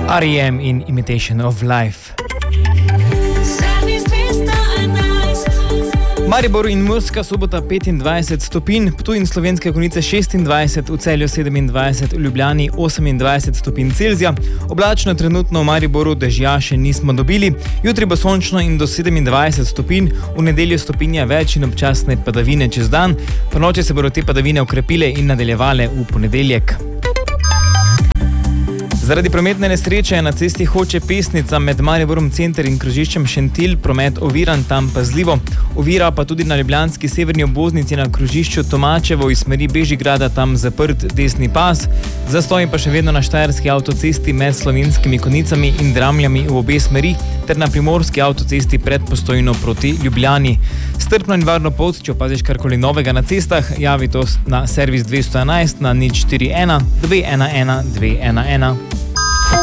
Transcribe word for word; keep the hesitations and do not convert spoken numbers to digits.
R E M in Imitation of Life. Maribor in Murska Sobota petindvajset stopinj, Ptuj in Slovenske Konjice šestindvajset, v Celju sedemindvajset, v Ljubljani osemindvajset stopinj Celzija. Oblačno trenutno v Mariboru, dežja še nismo dobili. Jutri bo sončno in do sedemindvajset stopinj, v nedeljo stopinja več in občasne padavine čez dan. Po noči se bodo te padavine okrepile in nadaljevale v ponedeljek. Zaradi prometne nesreče je na cesti Hoče Pesnica med Mariborom center in krožiščem Šentilj promet oviran, tam pazljivo. Ovira pa tudi na ljubljanski severni obvoznici na krožišču Tomačevo iz smeri Bežigrada, tam zaprt desni pas. Zastoji pa še vedno na štajerski avtocesti med Slovenskimi Konjicami in Dramljami v obe smeri ter na primorski avtocesti pred Postojno proti Ljubljani. Strpno in varno pot, če opaziš karkoli novega na cestah, javi to na servis dvesto enajst na nič štiri ena dve ena ena dve ena ena.